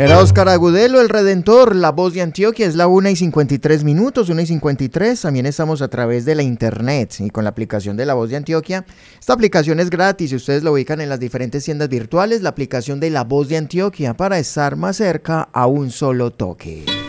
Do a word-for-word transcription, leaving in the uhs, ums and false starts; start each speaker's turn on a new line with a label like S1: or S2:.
S1: Era Óscar Agudelo, el Redentor, la voz de Antioquia. Es la una y cincuenta y tres minutos, una y cincuenta y tres. También estamos a través de la internet y con la aplicación de la voz de Antioquia. Esta aplicación es gratis y ustedes lo ubican en las diferentes tiendas virtuales. La aplicación de la voz de Antioquia para estar más cerca a un solo toque.